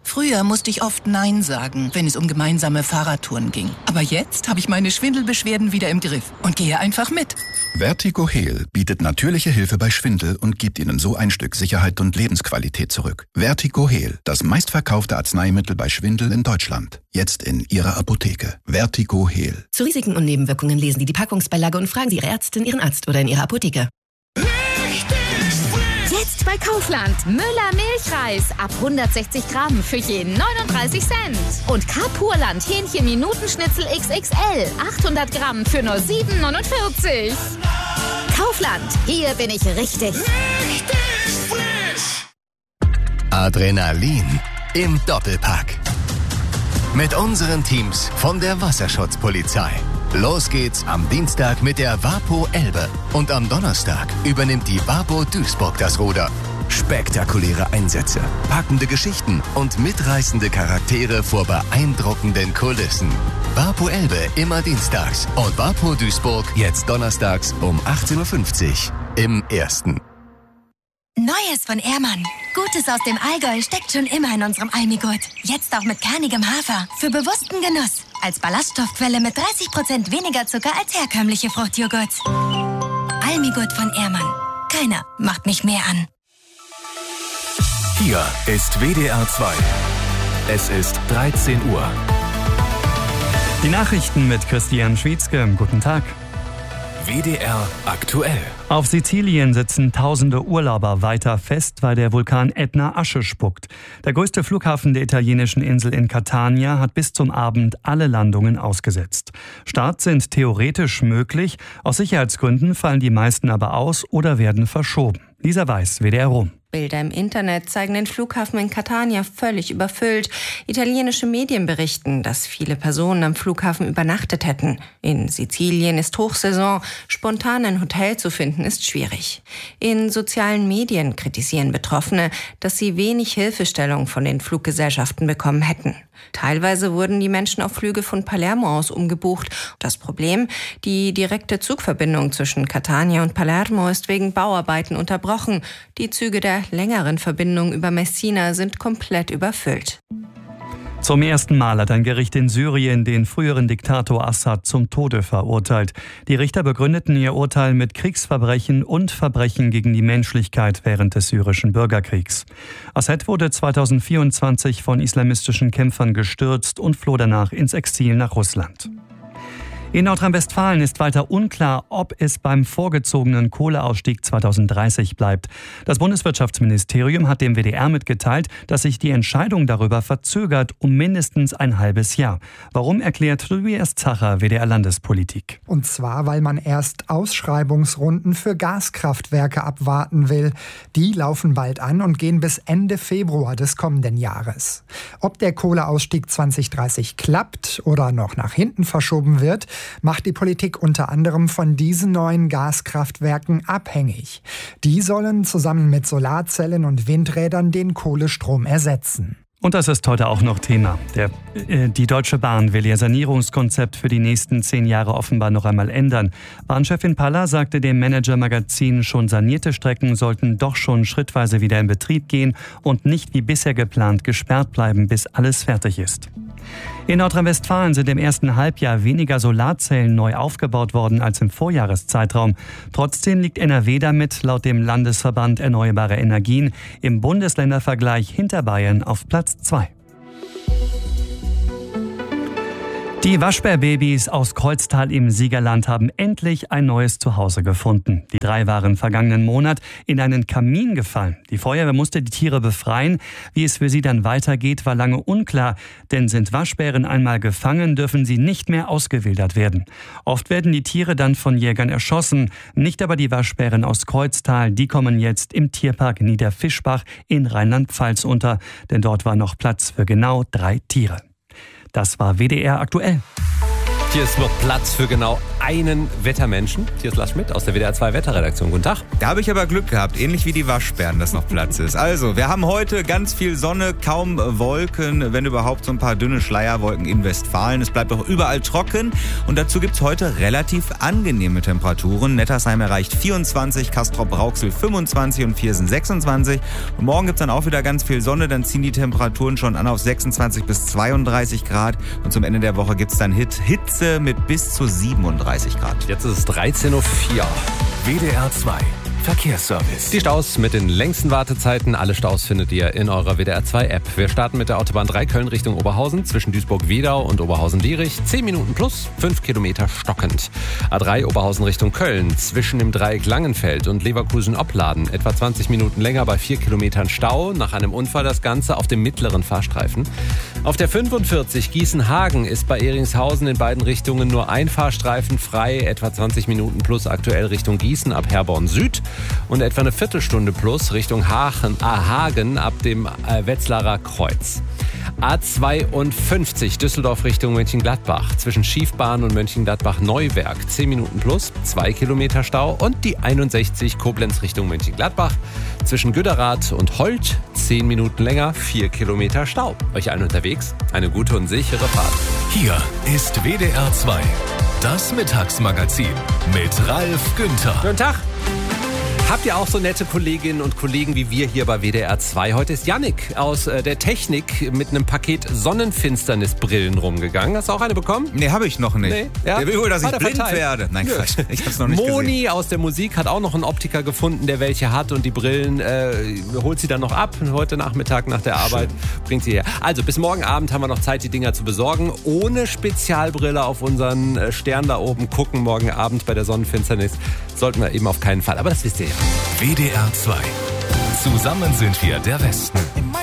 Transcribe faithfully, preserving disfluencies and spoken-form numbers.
Früher musste ich oft Nein sagen, wenn es um gemeinsame Fahrradtouren ging. Aber jetzt habe ich meine Schwindelbeschwerden wieder im Griff und gehe einfach mit. Vertigo-Heal bietet natürliche Hilfe bei Schwindel und gibt Ihnen so ein Stück Sicherheit und Lebensqualität zurück. Vertigo-Heal, das meistverkaufte Arzneimittel bei Schwindel in Deutschland. Jetzt in Ihrer Apotheke. Vertigo-Heal. Zu Risiken und Nebenwirkungen lesen Sie die Packungsbeilage und fragen Sie Ihre Ärztin, Ihren Arzt oder in Ihrer Apotheke. Jetzt bei Kaufland. Müller Milchreis ab hundertsechzig Gramm für jeden neununddreißig Cent. Und K-Purland Hähnchen Minutenschnitzel X X L achthundert Gramm für nur sieben neunundvierzig. Kaufland, hier bin ich richtig. Richtig frisch. Adrenalin im Doppelpack. Mit unseren Teams von der Wasserschutzpolizei. Los geht's am Dienstag mit der Vapo Elbe und am Donnerstag übernimmt die Vapo Duisburg das Ruder. Spektakuläre Einsätze, packende Geschichten und mitreißende Charaktere vor beeindruckenden Kulissen. Vapo Elbe immer dienstags und Vapo Duisburg jetzt donnerstags um achtzehn Uhr fünfzig im Ersten. Neues von Ehrmann. Gutes aus dem Allgäu steckt schon immer in unserem Almigurt. Jetzt auch mit kernigem Hafer. Für bewussten Genuss. Als Ballaststoffquelle mit dreißig Prozent weniger Zucker als herkömmliche Fruchtjoghurts. Almigurt von Ehrmann. Keiner macht mich mehr an. Hier ist W D R zwei. Es ist dreizehn Uhr. Die Nachrichten mit Christian Schwietzke. Guten Tag. W D R aktuell. Auf Sizilien sitzen tausende Urlauber weiter fest, weil der Vulkan Ätna Asche spuckt. Der größte Flughafen der italienischen Insel in Catania hat bis zum Abend alle Landungen ausgesetzt. Starts sind theoretisch möglich, aus Sicherheitsgründen fallen die meisten aber aus oder werden verschoben. Lisa Weiß, W D R Rom. Bilder im Internet zeigen den Flughafen in Catania völlig überfüllt. Italienische Medien berichten, dass viele Personen am Flughafen übernachtet hätten. In Sizilien ist Hochsaison. Spontan ein Hotel zu finden ist schwierig. In sozialen Medien kritisieren Betroffene, dass sie wenig Hilfestellung von den Fluggesellschaften bekommen hätten. Teilweise wurden die Menschen auf Flüge von Palermo aus umgebucht. Das Problem? Die direkte Zugverbindung zwischen Catania und Palermo ist wegen Bauarbeiten unterbrochen. Die Züge der längeren Verbindung über Messina sind komplett überfüllt. Zum ersten Mal hat ein Gericht in Syrien den früheren Diktator Assad zum Tode verurteilt. Die Richter begründeten ihr Urteil mit Kriegsverbrechen und Verbrechen gegen die Menschlichkeit während des syrischen Bürgerkriegs. Assad wurde zweitausendvierundzwanzig von islamistischen Kämpfern gestürzt und floh danach ins Exil nach Russland. In Nordrhein-Westfalen ist weiter unklar, ob es beim vorgezogenen Kohleausstieg zweitausenddreißig bleibt. Das Bundeswirtschaftsministerium hat dem W D R mitgeteilt, dass sich die Entscheidung darüber verzögert um mindestens ein halbes Jahr. Warum, erklärt Tobias Zacher, W D R Landespolitik. Und zwar, weil man erst Ausschreibungsrunden für Gaskraftwerke abwarten will. Die laufen bald an und gehen bis Ende Februar des kommenden Jahres. Ob der Kohleausstieg zweitausenddreißig klappt oder noch nach hinten verschoben wird, macht die Politik unter anderem von diesen neuen Gaskraftwerken abhängig. Die sollen zusammen mit Solarzellen und Windrädern den Kohlestrom ersetzen. Und das ist heute auch noch Thema. Der, äh, die Deutsche Bahn will ihr Sanierungskonzept für die nächsten zehn Jahre offenbar noch einmal ändern. Bahnchefin Paller sagte dem Manager-Magazin, schon sanierte Strecken sollten doch schon schrittweise wieder in Betrieb gehen und nicht wie bisher geplant gesperrt bleiben, bis alles fertig ist. In Nordrhein-Westfalen sind im ersten Halbjahr weniger Solarzellen neu aufgebaut worden als im Vorjahreszeitraum. Trotzdem liegt N R W damit laut dem Landesverband Erneuerbare Energien im Bundesländervergleich hinter Bayern auf Platz zwei. Die Waschbärbabys aus Kreuztal im Siegerland haben endlich ein neues Zuhause gefunden. Die drei waren vergangenen Monat in einen Kamin gefallen. Die Feuerwehr musste die Tiere befreien. Wie es für sie dann weitergeht, war lange unklar. Denn sind Waschbären einmal gefangen, dürfen sie nicht mehr ausgewildert werden. Oft werden die Tiere dann von Jägern erschossen. Nicht aber die Waschbären aus Kreuztal. Die kommen jetzt im Tierpark Niederfischbach in Rheinland-Pfalz unter. Denn dort war noch Platz für genau drei Tiere. Das war W D R aktuell. Hier ist noch Platz für genau einen Wettermenschen. Hier ist Lars Schmidt aus der W D R zwei Wetterredaktion. Guten Tag. Da habe ich aber Glück gehabt, ähnlich wie die Waschbären, dass noch Platz ist. Also, wir haben heute ganz viel Sonne, kaum Wolken, wenn überhaupt so ein paar dünne Schleierwolken in Westfalen. Es bleibt auch überall trocken und dazu gibt es heute relativ angenehme Temperaturen. Nettersheim erreicht vierundzwanzig, Castrop-Rauxel fünfundzwanzig und Viersen sechsundzwanzig. Und morgen gibt es dann auch wieder ganz viel Sonne, dann ziehen die Temperaturen schon an auf sechsundzwanzig bis zweiunddreißig Grad und zum Ende der Woche gibt es dann Hit Hitze mit bis zu siebenunddreißig Grad. Jetzt ist es dreizehn Uhr vier. W D R zwei Verkehrsservice. Die Staus mit den längsten Wartezeiten. Alle Staus findet ihr in eurer W D R zwei App. Wir starten mit der Autobahn drei Köln Richtung Oberhausen zwischen Duisburg-Wedau und Oberhausen-Dierich. zehn Minuten plus, fünf Kilometer stockend. A drei Oberhausen Richtung Köln zwischen dem Dreieck Langenfeld und Leverkusen-Opladen. Etwa zwanzig Minuten länger bei vier Kilometern Stau. Nach einem Unfall das Ganze auf dem mittleren Fahrstreifen. Auf der fünfundvierzig Gießen-Hagen ist bei Ehringshausen in beiden Richtungen nur ein Fahrstreifen frei. Etwa zwanzig Minuten plus aktuell Richtung Gießen ab Herborn Süd. Und etwa eine Viertelstunde plus Richtung Hagen, äh, Hagen ab dem äh, Wetzlarer Kreuz. A zweiundfünfzig Düsseldorf Richtung Mönchengladbach zwischen Schiefbahn und Mönchengladbach-Neuwerk zehn Minuten plus, zwei Kilometer Stau. Und die einundsechzig Koblenz Richtung Mönchengladbach zwischen Güderath und Holt zehn Minuten länger, vier Kilometer Stau. Euch allen unterwegs eine gute und sichere Fahrt. Hier ist W D R zwei, das Mittagsmagazin mit Ralf Günther. Guten Tag. Habt ihr auch so nette Kolleginnen und Kollegen wie wir hier bei W D R zwei? Heute ist Yannick aus äh, der Technik mit einem Paket Sonnenfinsternisbrillen rumgegangen. Hast du auch eine bekommen? Nee, habe ich noch nicht. Nee? Ja? Der will wohl, dass Hat ich blind verteilt. werde. Nein, Quatsch. Ich hab's noch nicht Moni gesehen. aus der Musik hat auch noch einen Optiker gefunden, der welche hat. Und die Brillen äh, holt sie dann noch ab. Heute Nachmittag nach der Arbeit Schön. bringt sie her. Also bis morgen Abend haben wir noch Zeit, die Dinger zu besorgen. Ohne Spezialbrille auf unseren äh, Stern da oben gucken. Morgen Abend bei der Sonnenfinsternis sollten wir eben auf keinen Fall. Aber das wisst ihr ja. W D R zwei. Zusammen sind wir der Westen.